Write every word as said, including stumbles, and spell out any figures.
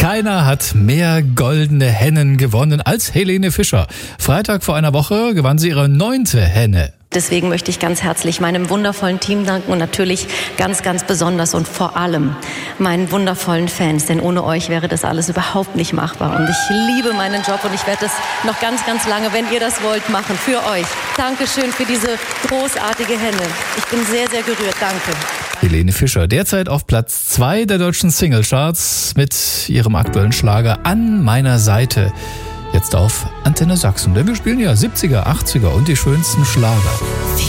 Keiner hat mehr goldene Hennen gewonnen als Helene Fischer. Freitag vor einer Woche gewann sie ihre neunte Henne. Deswegen möchte ich ganz herzlich meinem wundervollen Team danken und natürlich ganz, ganz besonders und vor allem meinen wundervollen Fans, denn ohne euch wäre das alles überhaupt nicht machbar. Und ich liebe meinen Job und ich werde das noch ganz, ganz lange, wenn ihr das wollt, machen für euch. Dankeschön für diese großartige Henne. Ich bin sehr, sehr gerührt. Danke. Helene Fischer, derzeit auf Platz zwei der deutschen Singlecharts mit ihrem aktuellen Schlager An meiner Seite. Jetzt auf Antenne Sachsen, denn wir spielen ja siebziger, achtziger und die schönsten Schlager.